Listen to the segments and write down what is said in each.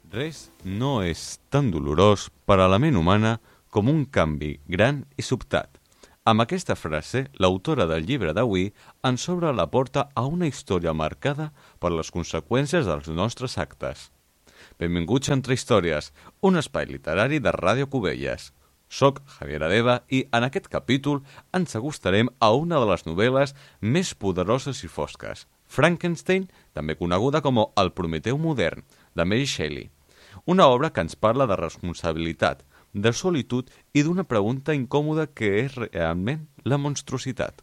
Res no és tan dolorós per a la ment humana com un canvi gran i sobtat. Amb aquesta frase, l'autora del llibre d'avui ens obre la porta a una història marcada per les conseqüències dels nostres actes. Benvinguts a Entre Històries, un espai literari de Ràdio Cubelles. Soc Javier Adeba i en aquest capítol ens acostarem a una de les novel·les més poderoses i fosques, Frankenstein, també coneguda com El Prometeu modern, de Mary Shelley. Una obra que ens parla de responsabilitat, de solitud i d'una pregunta incòmoda que és realment la monstruositat.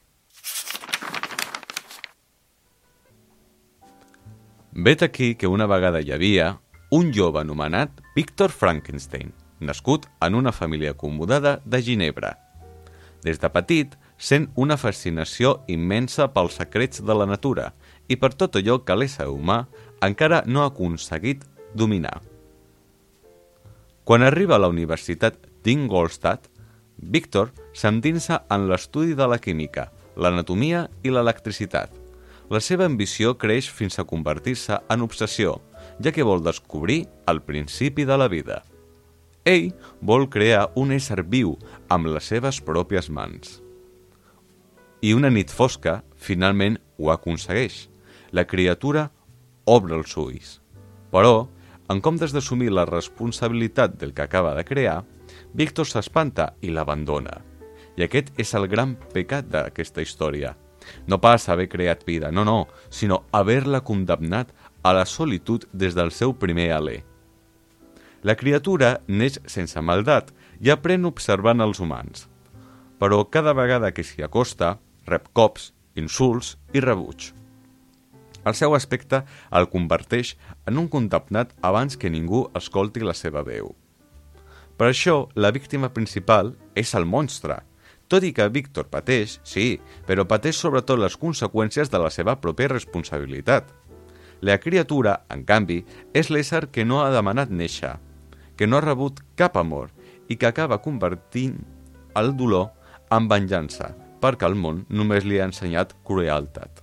Vet aquí que una vegada hi havia un jove anomenat Victor Frankenstein, nascut en una família acomodada de Ginebra. Des de petit, sent una fascinació immensa pels secrets de la natura i per tot allò que l'ésser humà encara no ha aconseguit dominar. Quan arriba a la Universitat d'Ingolstadt, Víctor s'endinsa en l'estudi de la química, l'anatomia i l'electricitat. La seva ambició creix fins a convertir-se en obsessió, ja que vol descobrir el principi de la vida. Ell vol crear un ésser viu amb les seves pròpies mans. I una nit fosca, finalment, ho aconsegueix. La criatura obre els ulls. Però, en comptes d'assumir la responsabilitat del que acaba de crear, Víctor s'espanta i l'abandona. I aquest és el gran pecat d'aquesta història. No pas haver creat vida, no, sinó haver-la condemnat a la solitud des del seu primer alè. La criatura neix sense maldat i aprèn observant els humans. Però cada vegada que s'hi acosta, rep cops, insults i rebuig. El seu aspecte el converteix en un condemnat abans que ningú escolti la seva veu. Per això, la víctima principal és el monstre, tot i que Víctor pateix, sí, però pateix sobretot les conseqüències de la seva pròpia responsabilitat. La criatura, en canvi, és l'ésser que no ha demanat néixer, que no ha rebut cap amor i que acaba convertint el dolor en venjança, perquè el món només li ha ensenyat crueltat.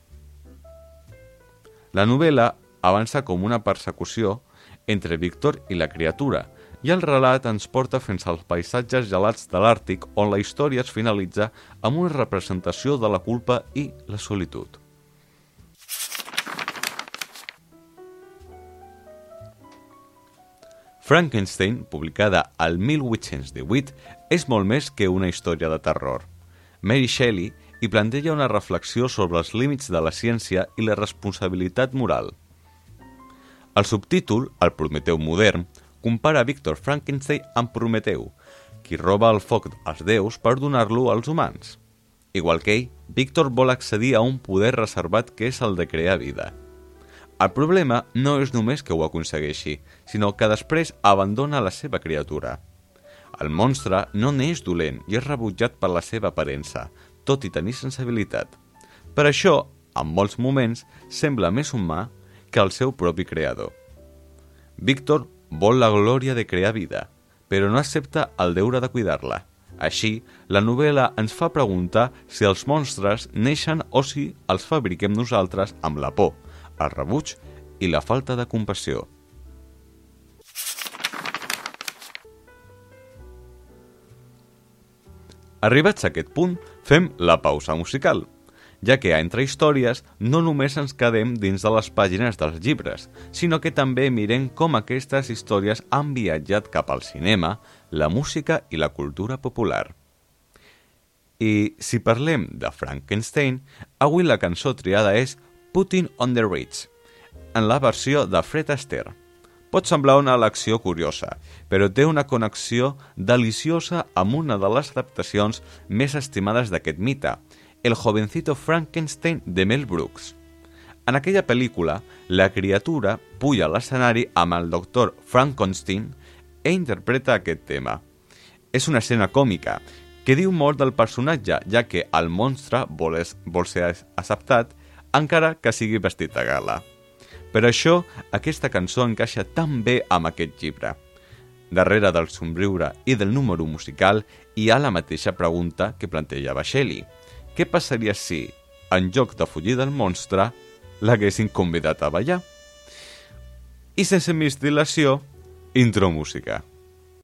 La novel·la avança com una persecució entre Víctor i la criatura, i el relat ens porta fins als paisatges gelats de l'Àrtic, on la història es finalitza amb una representació de la culpa i la solitud. Frankenstein, publicada al 1818, és molt més que una història de terror. Mary Shelley hi planteja una reflexió sobre els límits de la ciència i la responsabilitat moral. El subtítol, El Prometeu modern, compara Víctor Frankenstein amb Prometeu, qui roba el foc als déus per donar-lo als humans. Igual que ell, Víctor vol accedir a un poder reservat que és el de crear vida. El problema no és només que ho aconsegueixi, sinó que després abandona la seva criatura. El monstre no n'és dolent i és rebutjat per la seva aparença, tot i tenir sensibilitat. Per això, en molts moments, sembla més humà que el seu propi creador. Víctor vol la glòria de crear vida, però no accepta el deure de cuidar-la. Així, la novel·la ens fa preguntar si els monstres neixen o si els fabriquem nosaltres amb la por, el rebuig i la falta de compassió. Arribats a aquest punt, fem la pausa musical, ja que a Entre Històries no només ens quedem dins de les pàgines dels llibres, sinó que també mirem com aquestes històries han viatjat cap al cinema, la música i la cultura popular. I si parlem de Frankenstein, avui la cançó triada és Putting on the Ritz, en la versió de Fred Astaire. Pot semblar una elecció curiosa, però té una connexió deliciosa amb una de les adaptacions més estimades d'aquest mite, El jovencito Frankenstein de Mel Brooks. En aquella pel·lícula, la criatura puja a l'escenari amb el doctor Frankenstein i interpreta aquest tema. És una escena còmica que diu molt del personatge, ja que el monstre vol ser acceptat encara que sigui vestit de gala. Per això, aquesta cançó encaixa tan bé amb aquest llibre. Darrere del somriure i del número musical hi ha la mateixa pregunta que plantejava Shelley. Què passaria si, en lloc de fugir del monstre, l'haguessin convidat a ballar? i sense més dilació, intro música.